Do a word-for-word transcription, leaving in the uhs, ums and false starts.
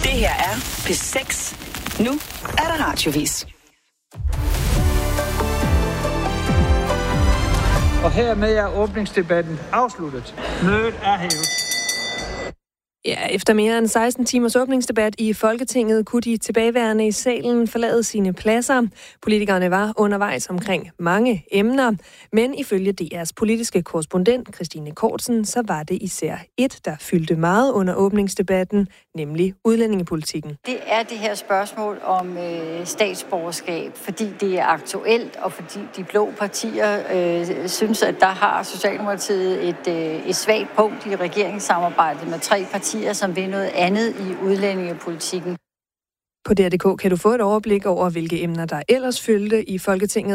Det her er P seks. Nu er der radiovis. Og hermed er åbningsdebatten afsluttet. Mødet er hævet. Ja, efter mere end seksten timers åbningsdebat i Folketinget kunne de tilbageværende i salen forlade sine pladser. Politikerne var undervejs omkring mange emner, men ifølge D R's politiske korrespondent Christine Kortsen, så var det især et, der fyldte meget under åbningsdebatten, nemlig udlændingepolitikken. Det er det her spørgsmål om øh, statsborgerskab, fordi det er aktuelt, og fordi de blå partier øh, synes, at der har Socialdemokratiet et, øh, et svagt punkt i regeringssamarbejdet med tre partier, som vil noget andet i udlændingepolitikken. På D R punktum d k kan du få et overblik over, hvilke emner der ellers fyldte i Folketinget.